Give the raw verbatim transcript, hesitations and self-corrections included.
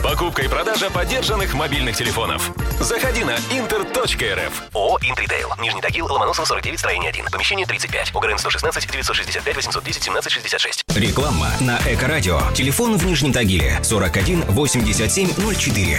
Покупка и продажа подержанных мобильных телефонов. Заходи на интер точка эр эф. ООО «Интритейл». Нижний Тагил, Ломоносова, сорок девять, строение один. Помещение тридцать пять. ОГРН сто шестнадцать девятьсот шестьдесят пять восемьсот десять семнадцать шестьдесят шесть. Реклама на Эко-радио. Телефон в Нижнем Тагиле сорок один восемьдесят семь ноль четыре.